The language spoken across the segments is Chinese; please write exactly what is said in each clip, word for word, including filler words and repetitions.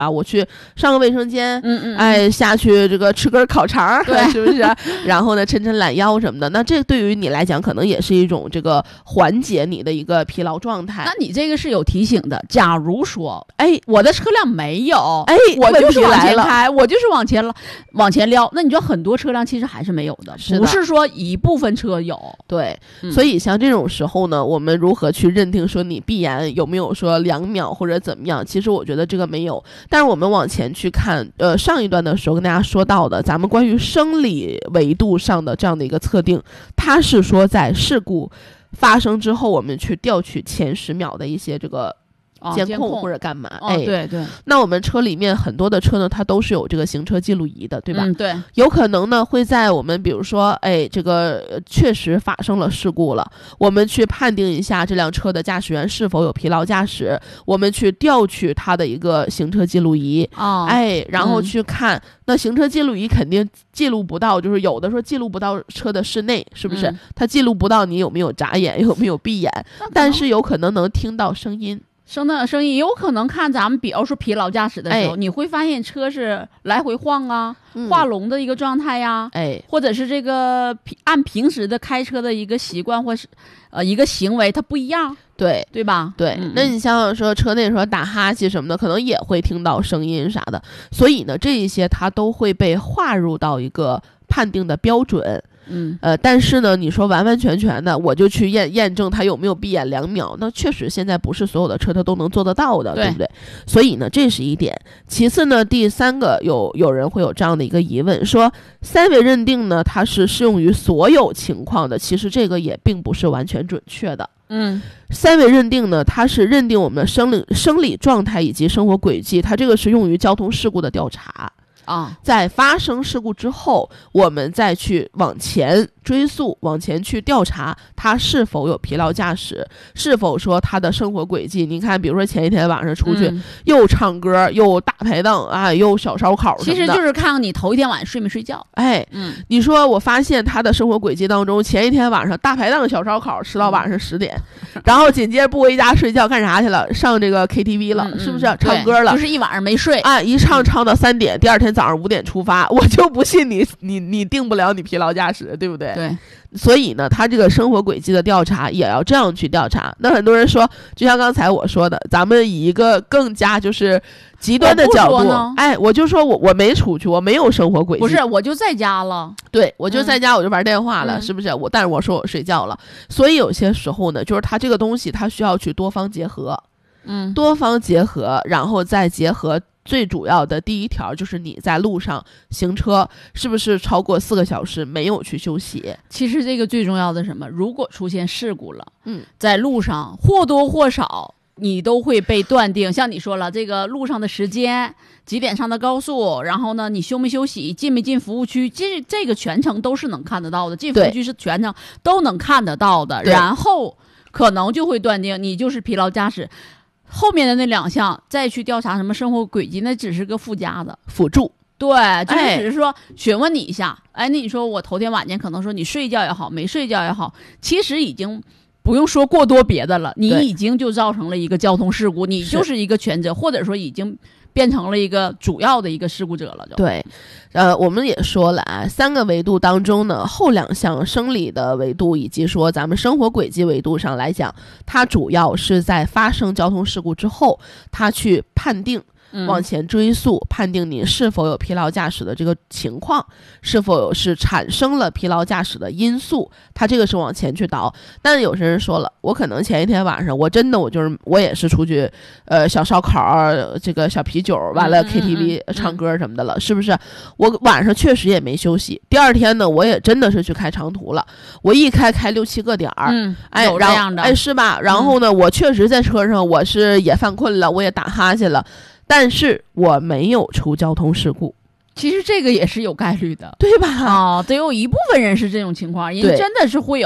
啊，我去上个卫生间， 嗯嗯， 哎，下去这个吃根烤肠， 对， 是不是？然后呢，抻抻懒腰什么的，那这对于你来讲，可能也是一种这个缓解你的一个疲劳状态。 那你这个是有提醒的。假如说，哎，我的车辆没有， 哎， 我就是往前开，我就是往前了，往前撩，那你说很多车辆其实还是没有的， 是的不是说一部分车有。 对、 嗯， 所以像这种时候呢，我们如何去认定说你必然有没有说两秒或者怎么样？其实我觉得这个没有。但是我们往前去看，呃，上一段的时候跟大家说到的，咱们关于生理维度上的这样的一个测定，它是说在事故发生之后，我们去调取前十秒的一些这个监控或者干嘛、 哦、 哎， 对对。 那我们车里面很多的车呢，它都是有这个行车记录仪的，对吧？ 嗯，对。 有可能呢会在我们比如说，哎，这个、呃、确实发生了事故了，我们去判定一下这辆车的驾驶员是否有疲劳驾驶，我们去调取他的一个行车记录仪， 哦， 哎，然后去看、嗯、那行车记录仪肯定记录不到，就是有的说记录不到车的室内，是不是？嗯、它记录不到你有没有眨眼，有没有闭眼，但是有可能能听到声音。 声的声音有可能看咱们比如说疲劳驾驶的时候、 哎、 你会发现车是来回晃啊、嗯、画龙的一个状态呀， 哎， 或者是这个按平时的开车的一个习惯或是呃一个行为它不一样， 对对吧？ 对、 嗯， 那你想想说车内说打哈欠什么的，可能也会听到声音啥的，所以呢这一些它都会被划入到一个判定的标准。 嗯， 呃，但是呢，你说完完全全的，我就去验验证它有没有闭眼两秒，那确实现在不是所有的车它都能做得到的， 对, 对不对？所以呢，这是一点。其次呢，第三个有有人会有这样的一个疑问，说三维认定呢，它是适用于所有情况的，其实这个也并不是完全准确的。 嗯， 三维认定呢，它是认定我们的生理生理状态以及生活轨迹，它这个是用于交通事故的调查。 啊， 在发生事故之后，我们再去往前追溯，往前去调查他是否有疲劳驾驶，是否说他的生活轨迹。你看，比如说前一天晚上出去，嗯、又唱歌，又大排档啊，又小烧烤什么的， 其实就是看看你头一天晚上睡没睡觉。 哎， 嗯， 你说我发现他的生活轨迹当中，前一天晚上大排档小烧烤吃到晚上十点，嗯、然后紧接着不回家睡觉干啥去了？上这个 K T V 了， 嗯、 是不是？唱歌了， 就是一晚上没睡啊，一唱唱到三点，第二天早上五点出发，我就不信你你你定不了你疲劳驾驶，对不对？ 对。 所以呢，他这个生活轨迹的调查也要这样去调查。那很多人说，就像刚才我说的，咱们以一个更加就是极端的角度，哎，我就说我我没出去，我没有生活轨迹， 不是，我就在家了， 对，我就在家，我就玩电话了， 嗯、 是不是？我但是我说我睡觉了，所以有些时候呢，就是他这个东西，它需要去多方结合， 嗯， 多方结合，然后再结合。最主要的第一条就是你在路上行车是不是超过四个小时没有去休息？ 其实这个最重要的是什么？如果出现事故了， 嗯， 在路上或多或少你都会被断定，像你说了，这个路上的时间、几点上的高速，然后呢，你休没休息、进没进服务区，这这个全程都是能看得到的。进服务区是全程都能看得到的，然后可能就会断定你就是疲劳驾驶。后面的那两项再去调查什么生活轨迹，那只是个附加的辅助。 对，就是只是说询问你一下，哎，那你说我头天晚间可能说你睡觉也好，没睡觉也好，其实已经不用说过多别的了，你已经就造成了一个交通事故，你就是一个全责，或者说已经变成了一个主要的一个事故者了就。 对，呃，我们也说了啊，三个维度当中呢，后两项生理的维度以及说咱们生活轨迹维度上来讲，它主要是在发生交通事故之后，它去判定。往前追溯，判定你是否有疲劳驾驶的这个情况，是否有是产生了疲劳驾驶的因素，它这个是往前去倒。但有些人说了，我可能前一天晚上我真的我就是我也是出去呃小烧烤这个小啤酒完了 K T V 嗯嗯嗯唱歌什么的了，是不是？我晚上确实也没休息，第二天呢我也真的是去开长途了，我一开开六七个点儿， 嗯， 哎， 有这样的， 哎是吧？然后呢、嗯、我确实在车上我是也犯困了，我也打哈欠了，但是我没有出交通事故。 其实这个也是有概率的， 对吧？ 啊，得有一部分人是这种情况，因为真的是会有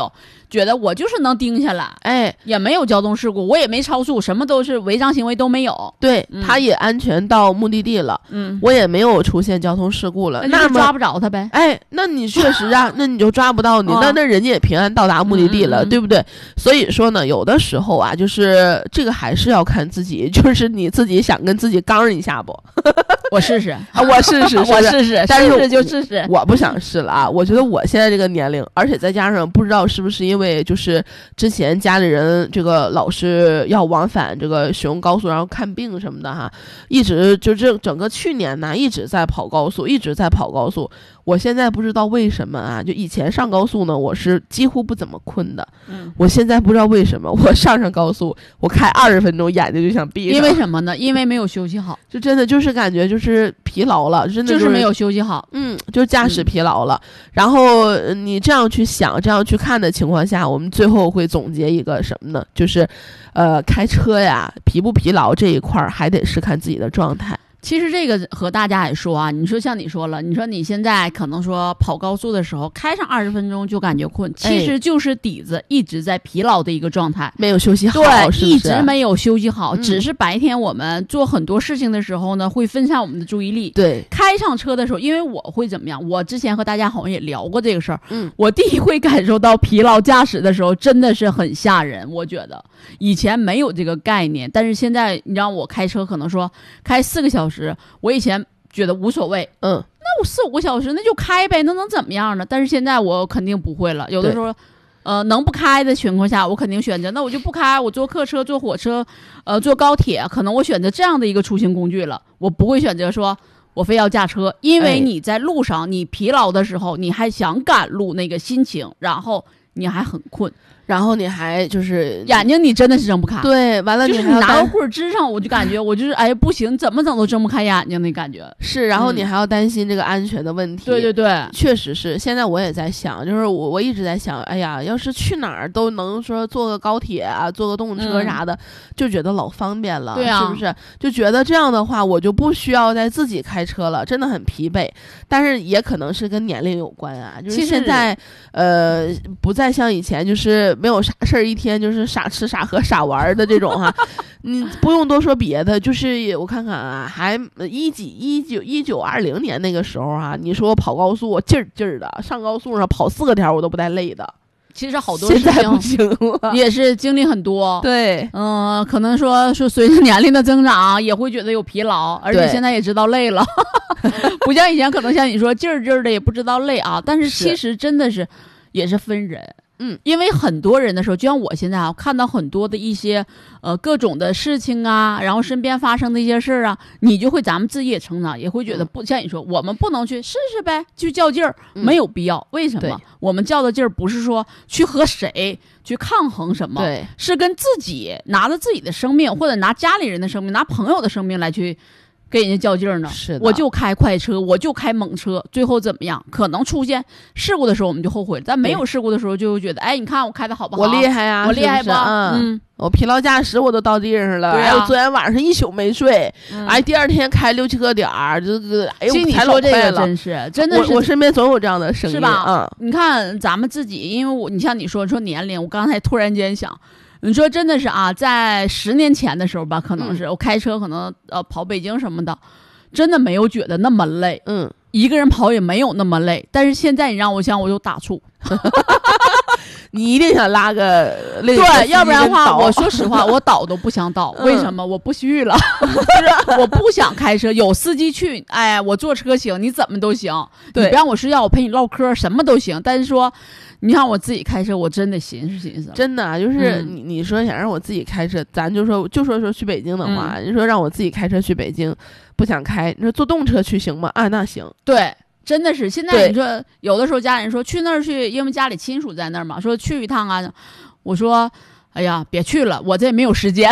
觉得我就是能盯下来， 哎， 也没有交通事故，我也没超速，什么都是违章行为都没有。 对， 嗯、 他也安全到目的地了， 嗯， 我也没有出现交通事故了， 那么抓不着他呗？ 哎，那你确实啊，那你就抓不到你， 哦、 那那人家也平安到达目的地了， 嗯、 对不对？所以说呢，有的时候啊，就是这个还是要看自己，就是你自己想跟自己刚一下不？ 我试试啊，我试试， 我试试， 但是试试就试试。 我不想试了啊！我觉得我现在这个年龄，而且再加上不知道是不是因为就是之前家里人这个老是要往返这个雪用高速，然后看病什么的哈，一直就这整个去年呢一直在跑高速，一直在跑高速。我现在不知道为什么啊，就以前上高速呢，我是几乎不怎么困的。 嗯， 我现在不知道为什么，我上上高速，我开二十分钟眼睛就想闭上。 因为什么呢？因为没有休息好， 就真的就是感觉就是疲劳了，真的、 就是、就是没有休息好。 嗯，就是驾驶疲劳了。嗯、然后你这样去想、这样去看的情况下，我们最后会总结一个什么呢？就是，呃，开车呀，疲不疲劳这一块儿还得是看自己的状态。 其实这个和大家也说啊，你说像你说了，你说你现在可能说跑高速的时候开上二十分钟就感觉困，其实就是底子一直在疲劳的一个状态， 没有休息好， 对， 是不是一直没有休息好、嗯，只是白天我们做很多事情的时候呢，会分散我们的注意力。 对， 开上车的时候，因为我会怎么样？我之前和大家好像也聊过这个事儿， 嗯， 我第一回感受到疲劳驾驶的时候，真的是很吓人。我觉得以前没有这个概念，但是现在你让我开车，可能说开四个小时，我以前觉得无所谓， 嗯， 那我四五个小时那就开呗，那能怎么样呢？但是现在我肯定不会了，有的时候，呃，能不开的情况下，我肯定选择，那我就不开，我坐客车、坐火车，呃，坐高铁，可能我选择这样的一个出行工具了，我不会选择说我非要驾车，因为你在路上你疲劳的时候，你还想赶路那个心情，然后你还很困。 然后你还就是眼睛你真的是睁不开， 对，完了就是你还拿个棍儿支上，我就感觉我就是哎不行，怎么整都睁不开眼睛那感觉是，然后你还要担心这个安全的问题。 嗯、对对对， 确实是。现在我也在想，就是我我一直在想，哎呀，要是去哪儿都能说坐个高铁啊，坐个动车啥的，嗯、就觉得老方便了， 对啊， 是不是？就觉得这样的话，我就不需要再自己开车了，真的很疲惫。但是也可能是跟年龄有关啊，就是现在呃不再像以前就是没有啥事儿一。一天就是傻吃傻喝傻玩的这种哈，你不用多说别的，就是我看看啊，还一几一九一九二零年那个时候啊，你说我跑高速我劲儿劲儿的，上高速上跑四个条我都不带累的。 其实好多事情现在不行了， 也是经历很多。 对， 嗯、呃，可能说说随着年龄的增长，也会觉得有疲劳，而且现在也知道累了，不像以前可能像你说劲儿劲儿的也不知道累啊。但是其实真的是也是分人。 嗯， 因为很多人的时候，就像我现在啊，看到很多的一些呃各种的事情啊，然后身边发生的一些事儿啊，你就会咱们自己也成长，也会觉得不、嗯、像你说，我们不能去试试呗，去较劲儿、嗯，没有必要。为什么？我们较的劲儿不是说去和谁去抗衡什么， 对， 是跟自己拿着自己的生命，或者拿家里人的生命，拿朋友的生命来去。跟人家较劲儿呢， 是的， 我就开快车，我就开猛车，最后怎么样？可能出现事故的时候，我们就后悔了；但没有事故的时候，就会觉得，哎，你看我开的好不好？ 我厉害呀、啊， 我厉害吧？ 嗯，我疲劳驾驶我都到地上了。 对啊， 哎，我昨天晚上一宿没睡， 嗯、 哎，第二天开六七个点儿，这个，哎呦， 其实你说这个真是，真的是我，我身边总有这样的声音， 是吧？ 嗯， 你看咱们自己，因为我，你像你说说年龄，我刚才突然间想。你说真的是啊，在十年前的时候吧，可能是、嗯、我开车，可能呃跑北京什么的，真的没有觉得那么累， 嗯， 一个人跑也没有那么累。但是现在你让我想，我就打怵， 你一定想拉个累， 对，要不然的话，我说实话，我倒都不想倒， 嗯、 为什么？我不续了，就是我不想开车，有司机去，哎，我坐车行，你怎么都行， 对， 你不让我睡觉，我陪你唠嗑，什么都行，但是说。你看我自己开车，我真的寻思寻思， 真的就是嗯、 你你说想让我自己开车，咱就说就说说去北京的话， 嗯、 你说让我自己开车去北京，不想开，你说坐动车去行吗？啊，那行， 对，真的是现在你说有的时候家人说去那儿去，因为家里亲属在那儿嘛，说去一趟啊，我说哎呀别去了，我这也没有时间，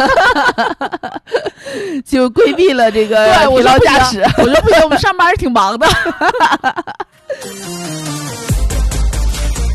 就规避了这个对疲劳驾驶。 我说不行，我们上班挺忙的。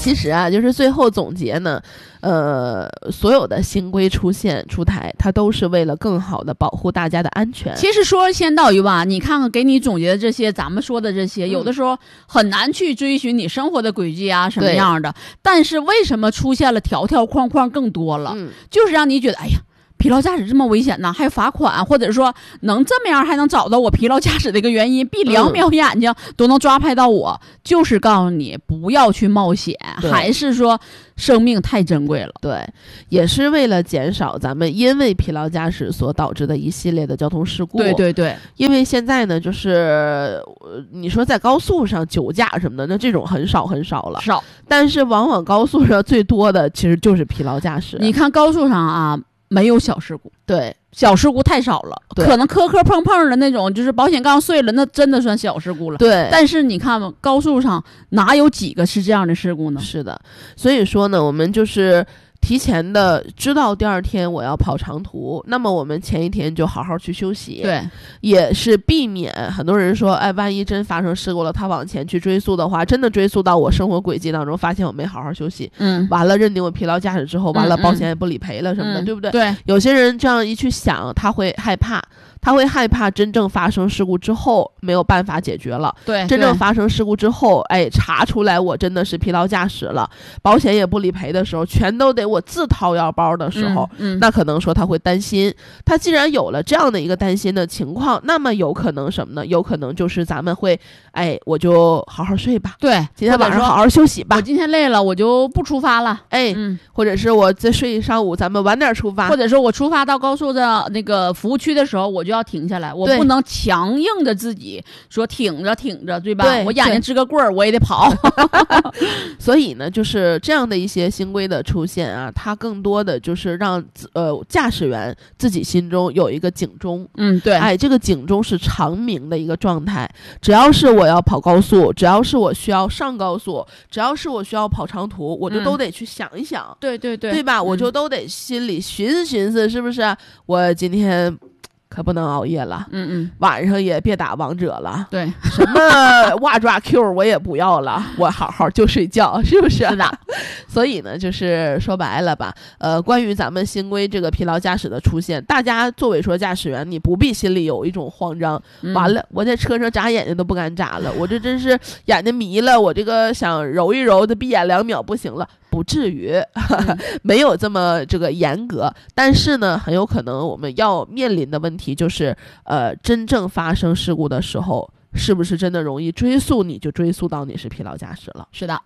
其实啊，就是最后总结呢，呃，所有的新规出现出台，它都是为了更好的保护大家的安全。 其实说先到一万，你看看给你总结的这些，咱们说的这些， 嗯、 有的时候很难去追寻你生活的轨迹啊，什么样的。但是为什么出现了条条框框更多了？嗯、就是让你觉得，哎呀。疲劳驾驶这么危险呢，还有罚款，或者说能这么样还能找到我疲劳驾驶的一个原因，闭两秒眼睛都能抓拍到我，嗯、就是告诉你不要去冒险，还是说生命太珍贵了。 对，也是为了减少咱们因为疲劳驾驶所导致的一系列的交通事故。 对对对， 因为现在呢，就是你说在高速上酒驾什么的，那这种很少很少了， 少。 但是往往高速上最多的其实就是疲劳驾驶。 你看高速上啊。没有小事故， 对， 小事故太少了，可能磕磕碰碰的那种，就是保险杠碎了，那真的算小事故了。 对， 但是你看高速上哪有几个是这样的事故呢？ 是的，所以说呢，我们就是提前的知道第二天我要跑长途，那么我们前一天就好好去休息， 对， 也是避免很多人说，哎，万一真发生事故了，他往前去追溯的话，真的追溯到我生活轨迹当中，发现我没好好休息， 嗯， 完了认定我疲劳驾驶之后，完了保险也不理赔了什么的， 嗯、 对不对？ 对， 有些人这样一去想，他会害怕。他会害怕真正发生事故之后没有办法解决了， 对， 真正发生事故之后，哎，查出来我真的是疲劳驾驶了，保险也不理赔的时候，全都得我自掏腰包的时候， 嗯嗯、 那可能说他会担心。他既然有了这样的一个担心的情况，那么有可能什么呢？有可能就是咱们会，哎，我就好好睡吧， 对， 今天晚上好好休息吧。 我今天累了，我就不出发了， 哎， 嗯、 或者是我再睡一上午，咱们晚点出发， 或者说我出发到高速的那个服务区的时候，我就要停下来，我不能强硬着自己说挺着挺着，对吧？ 对， 我眼睛支个棍儿，我也得跑。 所以呢，就是这样的一些新规的出现啊，它更多的就是让呃驾驶员自己心中有一个警钟。 嗯，对， 哎，这个警钟是长鸣的一个状态。只要是我要跑高速，只要是我需要上高速，只要是我需要跑长途，我就都得去想一想。 嗯、对对对， 对吧？ 嗯、 我就都得心里寻思寻思，是不是？我今天可不能熬夜了， 嗯嗯， 晚上也别打王者了， 对， 什么哇抓 Q 我也不要了，我好好就睡觉，是不是？ 是的。 所以呢，就是说白了吧，呃，关于咱们新规这个疲劳驾驶的出现，大家作为说驾驶员，你不必心里有一种慌张。 嗯、 完了，我在车上眨眼睛都不敢眨了，我这真是眼睛迷了，我这个想揉一揉的闭眼两秒不行了。不至于，嗯、没有这么这个严格，但是呢，很有可能我们要面临的问题就是，呃，真正发生事故的时候，是不是真的容易追溯你就追溯到你是疲劳驾驶了？ 是的。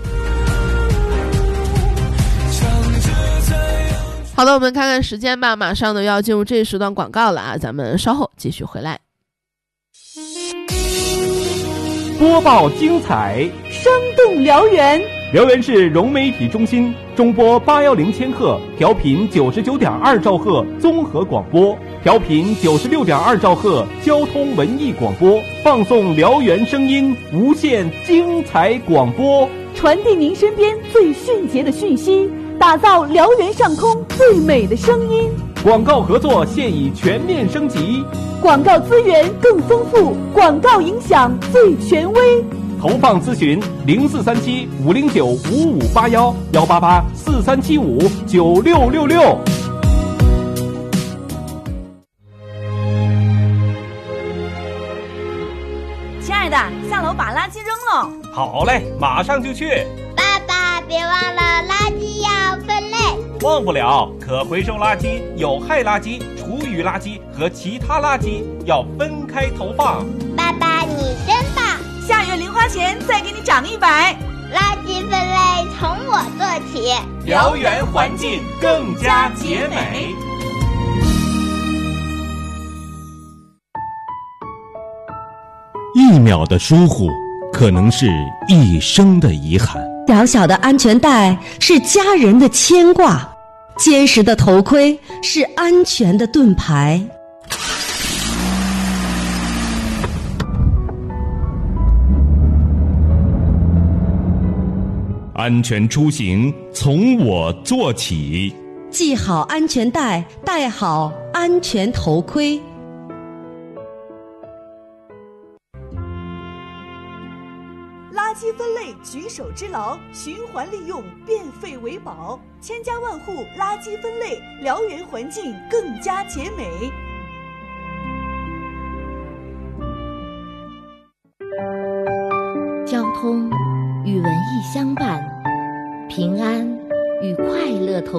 好的，我们看看时间吧，马上呢要进入这一时段广告了啊，咱们稍后继续回来。 播报精彩， 生动燎原。 辽源市融媒体中心中波八幺零千赫，调频九十九点二兆赫综合广播，调频九十六点二兆赫交通文艺广播，放送辽源声音，无限精彩广播， 传递您身边最迅捷的讯息，打造辽源上空最美的声音。 广告合作现已全面升级， 广告资源更丰富，广告影响最权威。 投放咨询零四三七五零九五五八幺幺八八四三七五九六六六。 亲爱的，下楼把垃圾扔了。 好嘞，马上就去。 爸爸，别忘了垃圾要分类。 忘不了，可回收垃圾、有害垃圾、厨余垃圾和其他垃圾要分开投放。 爸爸，你真棒！ 下月零花钱再给你涨一百。 垃圾分类从我做起， 辽源环境更加洁美。 一秒的疏忽，可能是一生的遗憾。 小小的安全带是家人的牵挂，坚实的头盔是安全的盾牌。 安全出行从我做起， 系好安全带，戴好安全头盔。 垃圾分类举手之劳，循环利用，变废为宝，千家万户垃圾分类，辽源环境更加洁美。 交通与文艺相伴，平安与快乐同